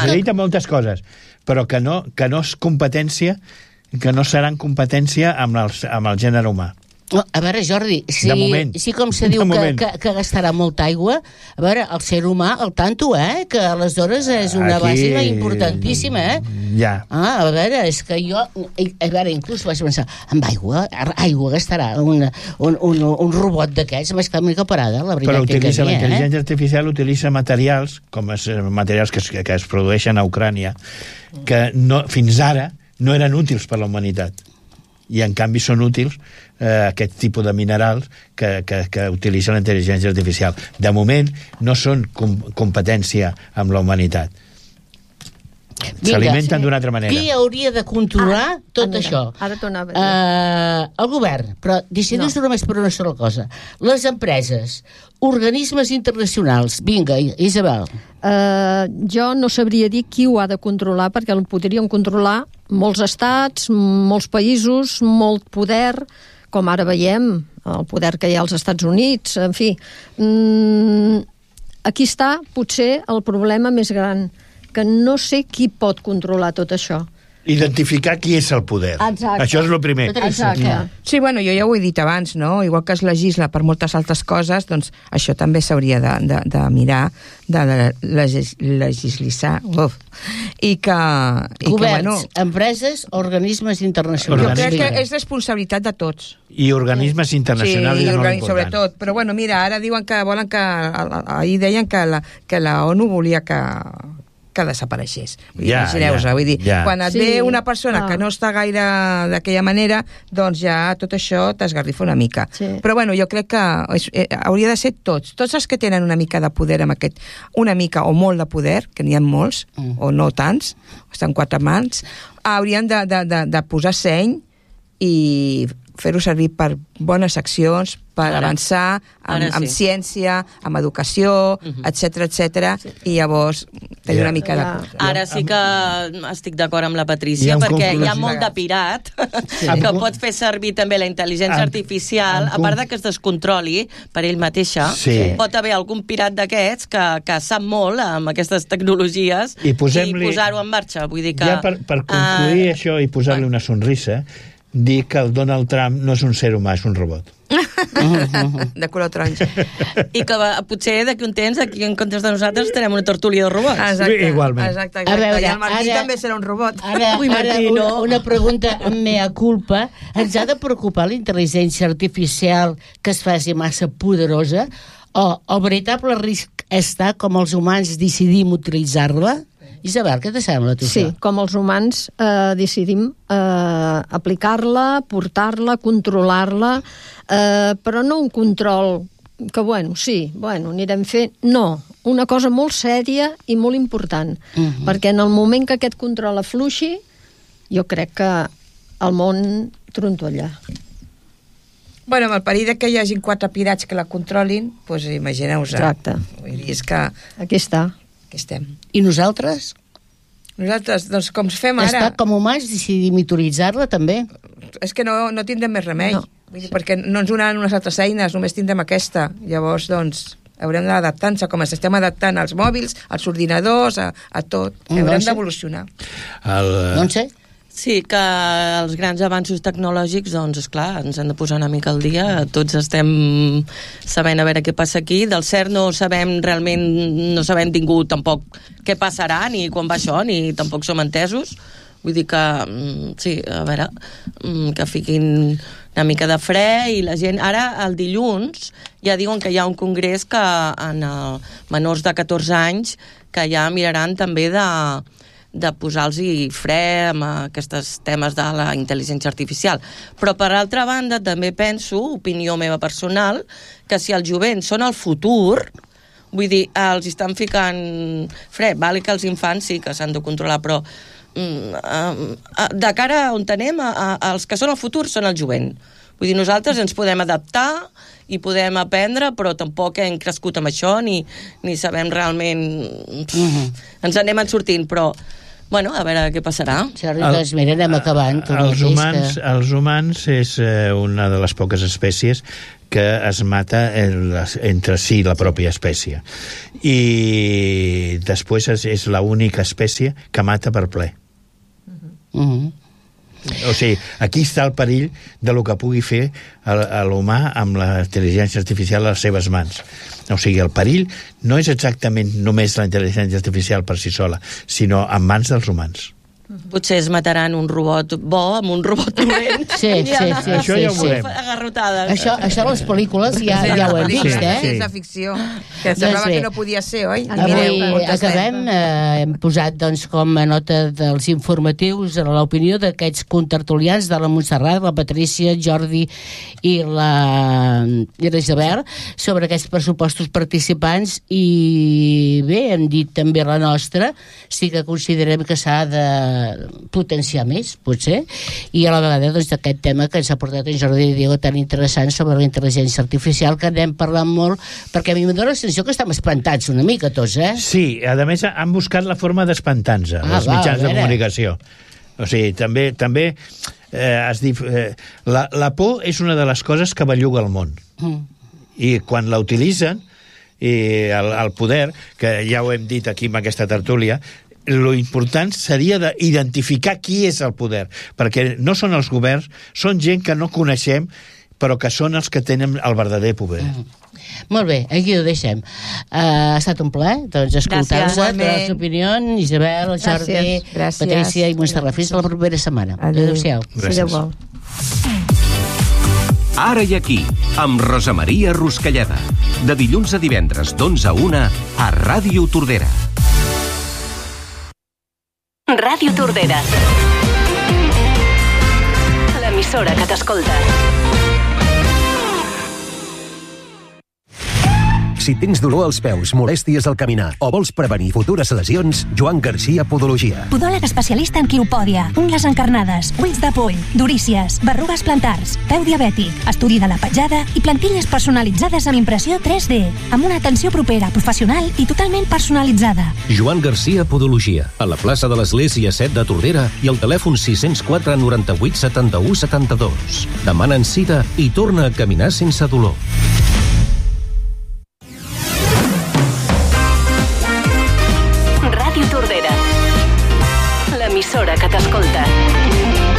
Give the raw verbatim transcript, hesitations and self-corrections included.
facilita moltes coses, però que no, que no és competència, que no seran competència amb, els, amb el gènere humà. No, a veure, Jordi, si, si com se diu que, que, que gastarà molta aigua, a veure, el ser humà, al tanto, eh? Que aleshores és una Aquí... base importantíssima, eh? Ja. Ah, a veure, és que jo... A veure, inclús vaig pensar, amb aigua, aigua gastarà un, un, un, un robot d'aquests, m'ha estat una mica parada, la veritat. Però utilitza, que la intel·ligència eh? artificial utilitza materials, com es, materials que es, que es produeixen a Ucrània, que no, fins ara no eren útils per la humanitat. I en canvi són útils eh, aquest tipus de minerals que, que, que utilitza la intel·ligència artificial. De moment no són com, competència amb la humanitat. S'alimenten d'una altra manera. Qui hauria de controlar ara, tot mira, això? Ara t'ho anava a dir. Uh, el govern, però decidim-nos no. només per una sola cosa. Les empreses, organismes internacionals. Vinga, Isabel. Uh, jo no sabria dir qui ho ha de controlar, perquè el podrien controlar molts estats, molts països, molt poder, com ara veiem, el poder que hi ha als Estats Units, en fi. Mm, aquí està, potser, el problema més gran, que no sé qui pot controlar tot això. Identificar qui és el poder. Exacte. Això és el primer. Exacte. Sí, bueno, jo ja ho he dit abans, no? Igual que es legisla per moltes altres coses, doncs això també s'hauria de, de, de mirar, de legis, legislitzar. Uf. I que... I Governs, que, bueno, empreses, organismes internacionals. jo crec que és responsabilitat de tots. I organismes internacionals sí, és molt organi important. Sobretot. Però bueno, mira, ara diuen que volen que... Ahir deien que la, que la ONU volia que... que desapareixés. Ja, Imagineu-vos, ja, vull dir, ja. quan et Sí, ve una persona clar. que no està gaire d'aquella manera, doncs ja tot això t'esgarrifa una mica. Sí. Però bueno, jo crec que és, eh, hauria de ser tots, tots els que tenen una mica de poder amb aquest, una mica o molt de poder, que n'hi ha molts, mm. o no tants, estan quatre mans, haurien de, de, de, de posar seny i fer-ho servir per bones accions, per ara, avançar amb, sí. amb ciència, amb educació, uh-huh. etcètera, etcètera, sí. I llavors tenir Ja. una mica de... Ara sí que estic d'acord amb la Patrícia, I perquè conclusió- hi ha molt de pirat Sí. que pot fer servir també la intel·ligència En- artificial, en a part de que es descontroli per ell mateixa, Sí. pot haver algun pirat d'aquests que, que sap molt amb aquestes tecnologies I i, posem-li- posar-ho en marxa. Vull dir que... Ja per, per concluir uh, això i posar-li una sonrisa, dir que el Donald Trump no és un ser humà, és un robot. de color taronja. I que va, potser d'aquí un temps, aquí en comptes de nosaltres, tenim una tortulia de robots. Exacte, Igualment. exacte, A exacte. veure, I el Martí ara- també serà un robot. Ara, Ui, ara Martí, una, no. una pregunta amb mea culpa. Ens ha de preocupar la intel·ligència artificial que es faci massa poderosa o el veritable risc està com els humans decidim utilitzar-la? Isabel, què te sembla, tu? Sí, això? com els humans eh, decidim eh, aplicar-la, portar-la, controlar-la, eh, però no un control que, bueno, sí, bueno, anirem fent... No, una cosa molt sèria i molt important, Mhm. perquè en el moment que aquest control afluixi, jo crec que el món trontolla. Bueno, amb el perill de que hi hagi quatre pirats que la controlin, doncs imagineu-vos. Exacte. Vull dir, és que... Aquí està. Aquí estem. I nosaltres? Nosaltres, doncs, com fem ara... Està com humans decidim utilitzar-la, també? És que no, no tindrem més remei. No. Vull dir, perquè no ens donaran unes altres eines, només tindrem aquesta. Llavors, doncs, haurem d'adaptar-nos, com ens estem adaptant als mòbils, als ordinadors, a, a tot. Mm, Haurem no sé. d'evolucionar. El, No en sé. Sí, que els grans avanços tecnològics, doncs, esclar, ens han de posar una mica al dia. Tots estem sabent a veure què passa aquí. Del cert no sabem realment, no sabem ningú tampoc què passarà, ni quan va això, ni tampoc som entesos. Vull dir que, sí, a veure, que fiquin una mica de fre i la gent... Ara, el dilluns, ja diuen que hi ha un congrés que en el menors de catorze anys que ja miraran també de... de posar-los fre amb aquests temes de la intel·ligència artificial. Però, per altra banda, també penso, opinió meva personal, que si els jovents són el futur, vull dir, els estan ficant fre. Val que els infants sí que s'han de controlar, però de cara a on anem, els que són el futur són el jovent. Vull dir, nosaltres ens podem adaptar i podem aprendre, però tampoc hem crescut amb això, ni, ni sabem realment... Uh-huh. Ens anem en sortint, però... Bueno, a veure què passarà. Jordi, doncs mira, anem acabant. Els humans, els humans és eh, una de les poques espècies que es mata entre si la pròpia espècie. I després és, és l'única espècie que mata per ple. Mm-hmm. O sigui, aquí està el perill de lo que pugui fer l'humà amb la intel·ligència artificial a les seves mans. O sigui, el perill no és exactament només la intel·ligència artificial per si sola, sinó en mans dels humans. Potser es mataran un robot bo amb un robot dolent. Sí, sí, sí. Això sí, ja ho sí. veurem. Agarrotades. Això, això a les pel·lícules ja, Sí, ja ho hem sí, vist, eh? Sí, és la ficció. Que semblava Doncs bé. que no podia ser, oi? I Avui mireu, acabem, eh, hem posat doncs, com a nota dels informatius l'opinió d'aquests contertulians de la Montserrat, la Patrícia, Jordi i la i l'Isabel sobre aquests pressupostos participants, i bé, hem dit també la nostra, sí que considerem que s'ha de potenciar més, potser, i a la vegada doncs, d'aquest tema que ens ha portat en Jordi i Diego tan interessant sobre la intel·ligència artificial, que anem parlant molt, perquè a mi em dóna la sensació que estem espantats una mica tots, eh? Sí, a més han buscat la forma d'espantar-nos, Ah, els va, mitjans a de veure. comunicació. O sigui, també, també eh, has dit, eh, la, la por és una de les coses que belluga el món. Mm. I quan la utilitzen, i el, el poder, que ja ho hem dit aquí en aquesta tertúlia, lo important seria d'identificar qui és el poder, perquè no són els governs, són gent que no coneixem, però que són els que tenen el verdader poder. Mm. Molt bé, aquí ho deixem. Uh, ha estat un plaer, doncs, escoltar-vos, Gràcies. les opinions, Isabel, Jordi, Gràcies. Gràcies. Patrícia i Montserrat. Fins a la propera setmana. Adéu. Adéu-siau. Si Déu vol. Ara i aquí, amb Rosa Maria Ruscalleda. De dilluns a divendres, d'onze a una, a Ràdio Tordera. Ràdio Tordera. L'emissora que t'escolta. Si tens dolor als peus, molèsties al caminar o vols prevenir futures lesions, Joan Garcia Podologia. Podòleg especialista en quiropòdia, ungles encarnades, ulls de poll, durícies, berrugues plantars, peu diabètic, estudi de la petjada i plantilles personalitzades amb impressió tres D, amb una atenció propera, professional i totalment personalitzada. Joan Garcia Podologia, a la plaça de l'Església set de Tordera i al telèfon sis zero quatre noranta-vuit setanta-u setanta-dos. Demana'n cita i torna a caminar sense dolor.